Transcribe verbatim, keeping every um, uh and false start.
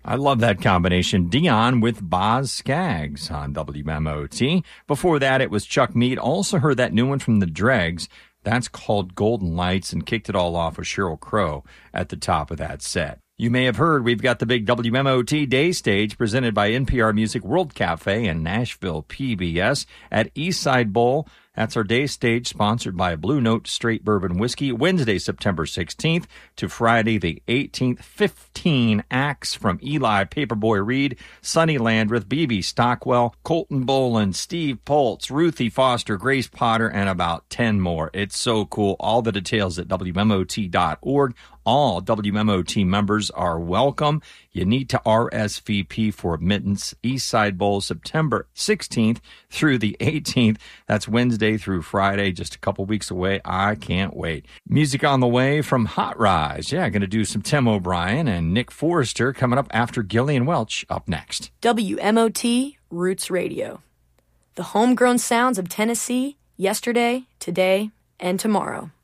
I love that combination. Dion with Boz Scaggs on W M O T. Before that, it was Chuck Mead. Also heard that new one from the Dregs. That's called Golden Lights, and kicked it all off with Sheryl Crow at the top of that set. You may have heard we've got the big W M O T Day Stage presented by N P R Music World Cafe and Nashville P B S at Eastside Bowl. That's our day stage, sponsored by Blue Note Straight Bourbon Whiskey. Wednesday, September sixteenth to Friday the eighteenth. fifteen acts from Eli Paperboy Reed, Sonny Landreth, B B Stockwell, Colton Boland, Steve Poltz, Ruthie Foster, Grace Potter, and about ten more. It's so cool. All the details at W M O T dot org. All W M O T members are welcome. You need to R S V P for admittance. Eastside Bowl, September sixteenth through the eighteenth. That's Wednesday through Friday, just a couple weeks away. I can't wait. Music on the way from Hot Rise. Yeah, going to do some Tim O'Brien and Nick Forrester coming up after Gillian Welch up next. W M O T Roots Radio. The homegrown sounds of Tennessee, yesterday, today, and tomorrow.